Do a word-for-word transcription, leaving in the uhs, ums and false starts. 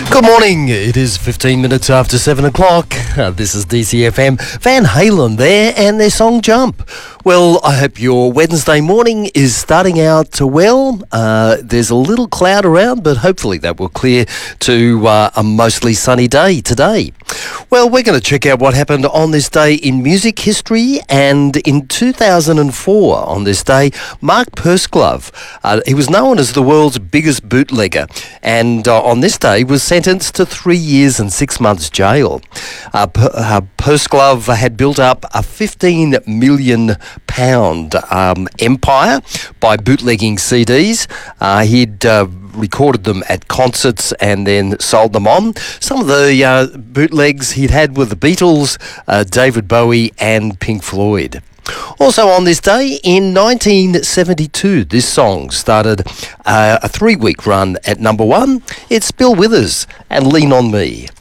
Good morning. It is fifteen minutes after seven o'clock. Uh, this is D C F M. Van Halen there and their song Jump. Well, I hope your Wednesday morning is starting out well. Uh, there's a little cloud around, but hopefully that will clear to uh, a mostly sunny day today. Well, we're going to check out what happened on this day in music history. And in two thousand four, on this day, Mark Pursglove, uh, he was known as the world's biggest bootlegger, and uh, on this day was sentenced to three years and six months jail. Uh, P- uh, Pursglove had built up a fifteen million pound um, empire by bootlegging C Ds. Uh, he'd uh, recorded them at concerts and then sold them on. Some of the uh, bootlegs he'd had were the Beatles, uh, David Bowie and Pink Floyd. Also on this day, in nineteen seventy-two, this song started uh, a three-week run at number one. It's Bill Withers and Lean On Me.